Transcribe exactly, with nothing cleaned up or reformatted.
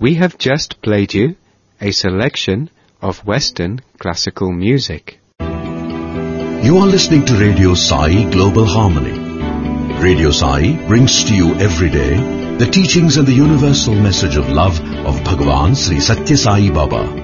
We have just played you a selection of Western classical music. You are listening to Radio Sai Global Harmony. Radio Sai brings to you every day the teachings and the universal message of love of Bhagavan Sri Satya Sai Baba.